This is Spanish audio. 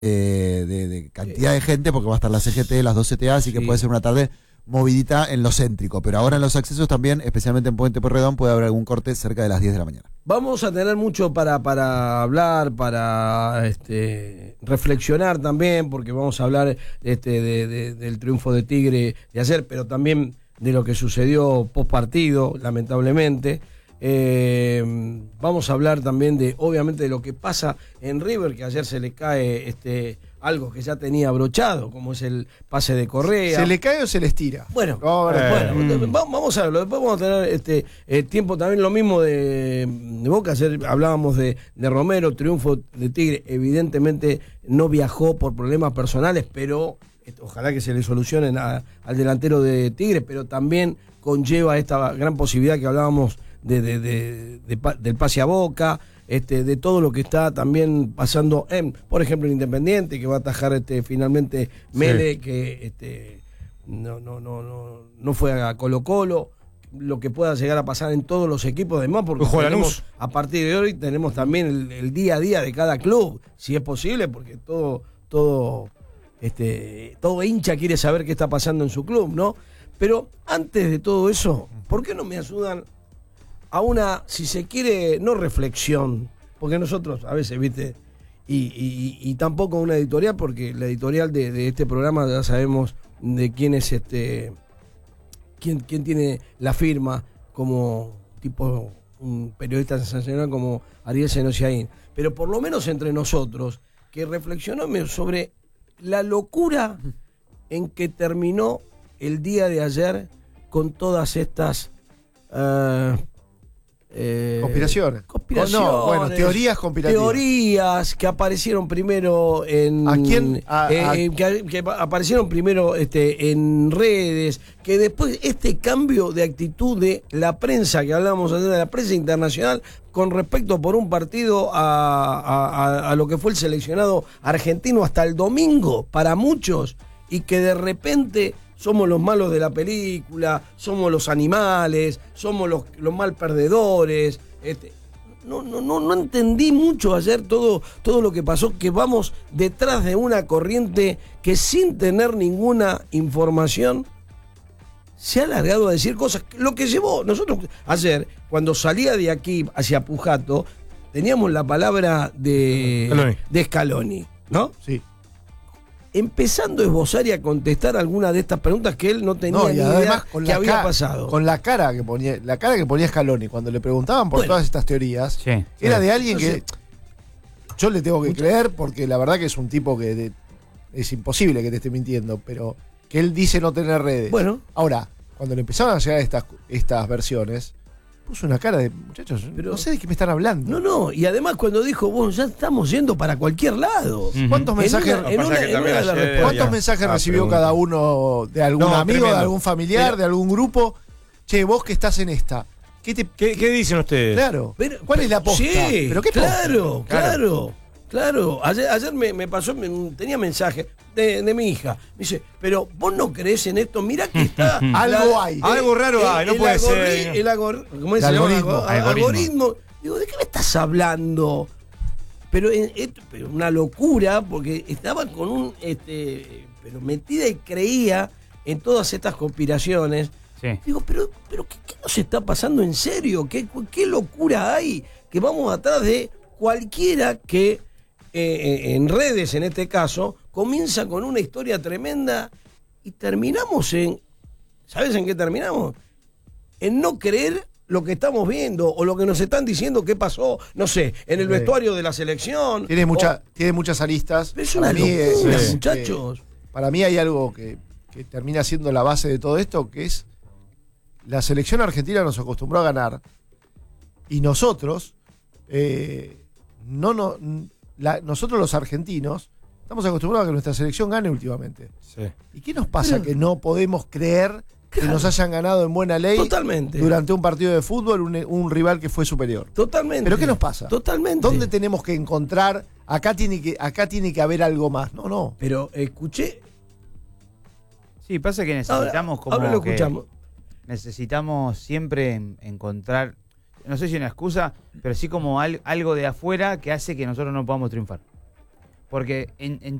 de cantidad de gente, porque va a estar la CGT, las dos CTA, así que puede ser una tarde movidita en lo céntrico, pero ahora en los accesos también, especialmente en Puente Pueyrredón, puede haber algún corte cerca de las 10 de la mañana. Vamos a tener mucho para hablar, para reflexionar también, porque vamos a hablar del triunfo de Tigre de ayer, pero también de lo que sucedió post partido, lamentablemente. Vamos a hablar también obviamente de lo que pasa en River, que ayer se le cae algo que ya tenía abrochado, como es el pase de Correa. ¿Se le cae o se le estira? Bueno, vamos a verlo. Después vamos a tener tiempo también, lo mismo de Boca. Ayer hablábamos de Romero, triunfo de Tigre. Evidentemente no viajó por problemas personales, pero ojalá que se le solucionen al delantero de Tigre, pero también conlleva esta gran posibilidad que hablábamos del pase a Boca, de todo lo que está también pasando por ejemplo, en Independiente, que va a atajar finalmente Mele, que no fue a Colo-Colo, lo que pueda llegar a pasar en todos los equipos, además, porque a partir de hoy tenemos también el día a día de cada club, si es posible, porque todo hincha quiere saber qué está pasando en su club, ¿no? Pero antes de todo eso, ¿por qué no me ayudan a una, si se quiere, no reflexión? Porque nosotros a veces, viste, y tampoco una editorial, porque la editorial de este programa ya sabemos de quién es quién tiene la firma, como tipo un periodista sensacional como Ariel Senosiaín. Pero por lo menos entre nosotros, que reflexionemos sobre la locura en que terminó el día de ayer con todas estas conspiraciones. Teorías conspirativas. Teorías que aparecieron primero que aparecieron primero en redes, que después cambio de actitud de la prensa, que hablábamos ayer de la prensa internacional, con respecto por un partido a lo que fue el seleccionado argentino hasta el domingo, para muchos, y que de repente somos los malos de la película, somos los animales, somos los mal perdedores. No entendí mucho ayer todo lo que pasó, que vamos detrás de una corriente que sin tener ninguna información se ha alargado a decir cosas. Lo que llevó, nosotros ayer, cuando salía de aquí hacia Pujato, teníamos la palabra de Scaloni, ¿no? Sí. Empezando a esbozar y a contestar alguna de estas preguntas que él no tenía ni idea que había pasado. Con la cara que ponía Scaloni cuando le preguntaban por todas estas teorías, era de alguien que yo le tengo que creer, porque la verdad que es un tipo que es imposible que te esté mintiendo, pero que él dice no tener redes. Bueno. Ahora, cuando le empezaron a llegar estas versiones, puso una cara de, muchachos, pero no sé de qué me están hablando. No, y además cuando dijo, bueno, ya estamos yendo para cualquier lado. ¿Cuántos mensajes recibió cada uno de algún amigo, de algún familiar, de algún grupo? Che, vos que estás en esta. ¿Qué dicen ustedes? Claro. ¿Cuál es la posta? Sí, ¿Pero qué Claro. Ayer me pasó, tenía mensaje de mi hija. Me dice, pero vos no creés en esto, mirá que está. Algo hay. Algo raro hay, no puede ser. ¿Cómo es el algoritmo? Digo, ¿de qué me estás hablando? Pero una locura, porque estaba con pero metida y creía en todas estas conspiraciones. Sí. Digo, pero ¿qué nos está pasando en serio? ¿Qué locura hay? Que vamos atrás de cualquiera que en redes, en este caso, comienza con una historia tremenda y terminamos ¿sabes en qué terminamos? En no creer lo que estamos viendo o lo que nos están diciendo que pasó, no sé, en el vestuario de la selección. Tiene muchas aristas. Es una locura, muchachos. Para mí hay algo que termina siendo la base de todo esto, que es la selección argentina nos acostumbró a ganar y nosotros nosotros los argentinos estamos acostumbrados a que nuestra selección gane últimamente. Sí. ¿Y qué nos pasa que no podemos creer que nos hayan ganado en buena ley durante un partido de fútbol un rival que fue superior? Totalmente. ¿Pero qué nos pasa? Totalmente. ¿Dónde tenemos que encontrar? Acá tiene que haber algo más. No. Pero escuché. Sí, pasa que necesitamos ahora lo escuchamos. Necesitamos siempre encontrar, no sé si una excusa, pero sí como algo de afuera que hace que nosotros no podamos triunfar. Porque en